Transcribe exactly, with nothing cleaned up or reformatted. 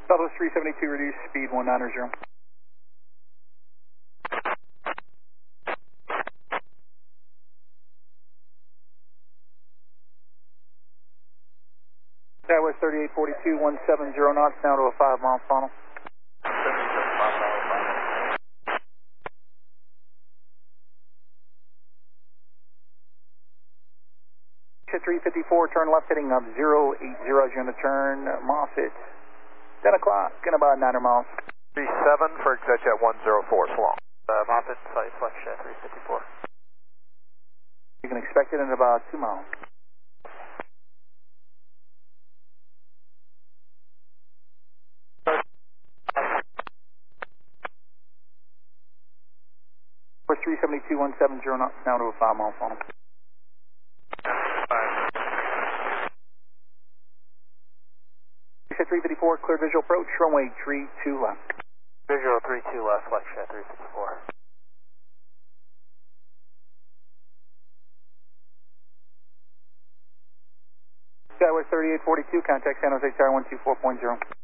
Southwest three seventy-two, reduce speed one nine zero. Skywest thirty-eight forty-two, one seven zero knots, now to a five mile funnel. three fifty-four, turn left heading up zero eight zero as you're going to turn. Moffett, ten o'clock, in about nine hundred miles. three seven for ExactJet one zero four, so long. Uh, Moffett, sorry, flex jet three fifty-four. You can expect it in about two miles. Course three seventy-two, one seven zero knots, now to a five mile funnel. three fifty-four, clear visual approach, runway three two left. Visual three two left, flex jet three fifty-four. Skywest thirty-eight forty-two, contact San Jose Tower one two four point zero.